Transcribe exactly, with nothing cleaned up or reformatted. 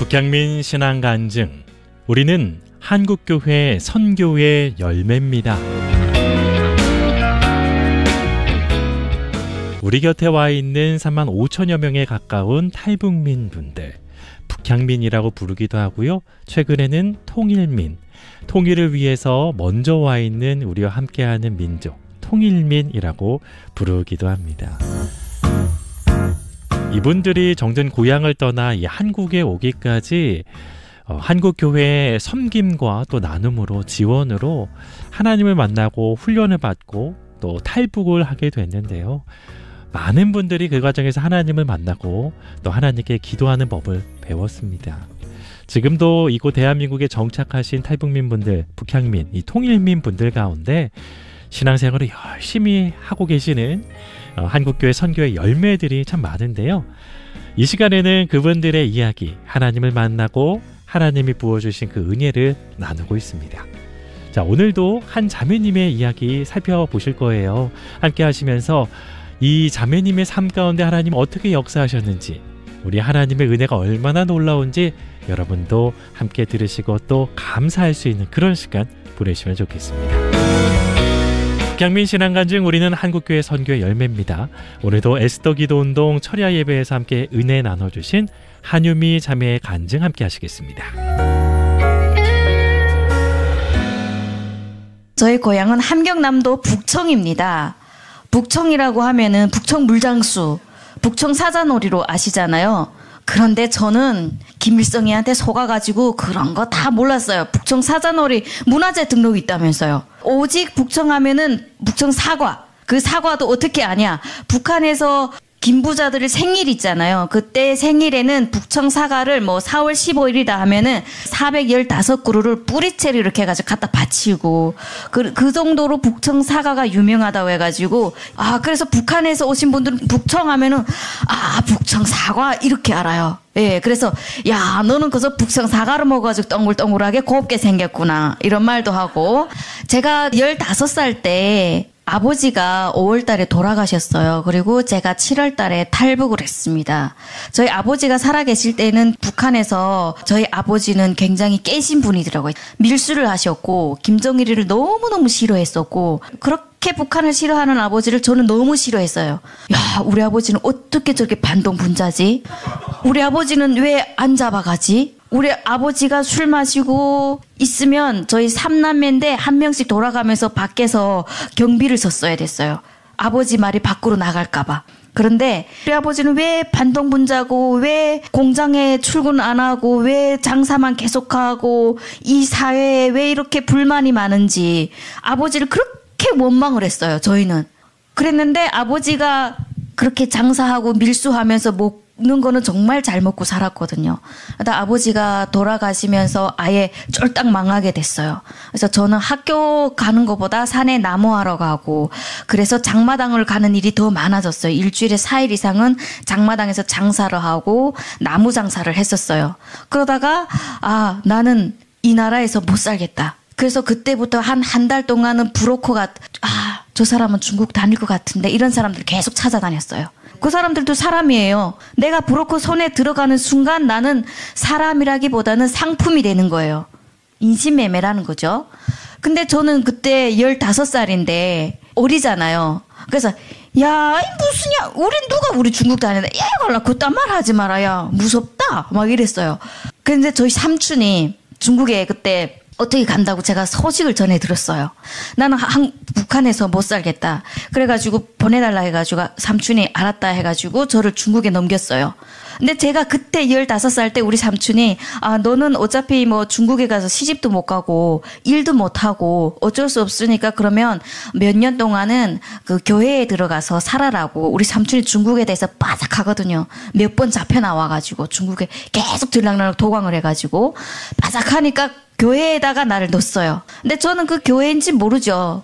북향민 신앙 간증. 우리는 한국교회 선교의 열매입니다. 우리 곁에 와 있는 삼만 오천여 명에 가까운 탈북민 분들, 북향민이라고 부르기도 하고요. 최근에는 통일민, 통일을 위해서 먼저 와 있는 우리와 함께하는 민족, 통일민이라고 부르기도 합니다. 이분들이 정든 고향을 떠나 이 한국에 오기까지 어, 한국교회의 섬김과 또 나눔으로, 지원으로 하나님을 만나고 훈련을 받고 또 탈북을 하게 됐는데요. 많은 분들이 그 과정에서 하나님을 만나고 또 하나님께 기도하는 법을 배웠습니다. 지금도 이곳 대한민국에 정착하신 탈북민 분들, 북향민, 이 통일민 분들 가운데 신앙생활을 열심히 하고 계시는 어, 한국교회 선교의 열매들이 참 많은데요. 이 시간에는 그분들의 이야기, 하나님을 만나고 하나님이 부어주신 그 은혜를 나누고 있습니다. 자, 오늘도 한 자매님의 이야기 살펴보실 거예요. 함께 하시면서 이 자매님의 삶 가운데 하나님 어떻게 역사하셨는지, 우리 하나님의 은혜가 얼마나 놀라운지 여러분도 함께 들으시고 또 감사할 수 있는 그런 시간 보내시면 좋겠습니다. 북향민 신앙간증, 우리는 한국교회 선교의 열매입니다. 오늘도 에스더 기도운동 철야 예배에서 함께 은혜 나눠주신 한유미 자매의 간증 함께 하시겠습니다. 저희 고향은 함경남도 북청입니다. 북청이라고 하면은 북청 물장수, 북청 사자놀이로 아시잖아요. 그런데 저는 김일성이한테 속아가지고 그런 거 다 몰랐어요. 북청 사자놀이 문화재 등록이 있다면서요. 오직 북청 하면은 북청 사과. 그 사과도 어떻게 아냐. 북한에서 김부자들의 생일 있잖아요. 그때 생일에는 북청 사과를 뭐 사월 십오일이다 하면은 사백십오 그루를 뿌리채로 이렇게 해가지고 갖다 바치고, 그, 그 정도로 북청 사과가 유명하다고 해가지고, 아, 그래서 북한에서 오신 분들은 북청 하면은, 아, 북청 사과 이렇게 알아요. 예, 그래서, 야, 너는 그저 북청 사과를 먹어가지고 동글동글하게 곱게 생겼구나. 이런 말도 하고, 제가 열다섯 살 때, 아버지가 오월 달에 돌아가셨어요. 그리고 제가 칠월 달에 탈북을 했습니다. 저희 아버지가 살아계실 때는 북한에서 저희 아버지는 굉장히 깨신 분이더라고요. 밀수를 하셨고 김정일이를 너무너무 싫어했었고, 그렇게 북한을 싫어하는 아버지를 저는 너무 싫어했어요. 야, 우리 아버지는 어떻게 저렇게 반동분자지? 우리 아버지는 왜 안 잡아가지? 우리 아버지가 술 마시고 있으면 저희 삼남매인데 한 명씩 돌아가면서 밖에서 경비를 섰어야 됐어요. 아버지 말이 밖으로 나갈까봐. 그런데 우리 아버지는 왜 반동분자고, 왜 공장에 출근 안 하고, 왜 장사만 계속하고, 이 사회에 왜 이렇게 불만이 많은지 아버지를 그렇게 원망을 했어요. 저희는. 그랬는데 아버지가 그렇게 장사하고 밀수하면서 먹는 거는 정말 잘 먹고 살았거든요. 그러다 아버지가 돌아가시면서 아예 쫄딱 망하게 됐어요. 그래서 저는 학교 가는 것보다 산에 나무하러 가고, 그래서 장마당을 가는 일이 더 많아졌어요. 일주일에 사 일 이상은 장마당에서 장사를 하고 나무 장사를 했었어요. 그러다가 아, 나는 이 나라에서 못 살겠다. 그래서 그때부터 한 한 달 동안은 브로커가, 아, 저 사람은 중국 다닐 것 같은데, 이런 사람들 계속 찾아다녔어요. 그 사람들도 사람이에요. 내가 브로커 손에 들어가는 순간 나는 사람이라기보다는 상품이 되는 거예요. 인신매매라는 거죠. 근데 저는 그때 열다섯 살인데 어리잖아요. 그래서 야, 무슨야, 우린 누가 우리 중국 다니는데, 야, 이걸라 그딴 말 하지 마라, 야, 무섭다 막 이랬어요. 근데 저희 삼촌이 중국에 그때 어떻게 간다고 제가 소식을 전해 들었어요. 나는 한, 북한에서 못 살겠다. 그래가지고 보내달라 해가지고 삼촌이 알았다 해가지고 저를 중국에 넘겼어요. 근데 제가 그때 열다섯 살 때 우리 삼촌이, 아, 너는 어차피 뭐 중국에 가서 시집도 못 가고 일도 못 하고 어쩔 수 없으니까 그러면 몇 년 동안은 그 교회에 들어가서 살아라고. 우리 삼촌이 중국에 대해서 바삭하거든요. 몇 번 잡혀 나와가지고 중국에 계속 들락날락 도광을 해가지고 바삭하니까 교회에다가 나를 넣었어요. 근데 저는 그 교회인지 모르죠.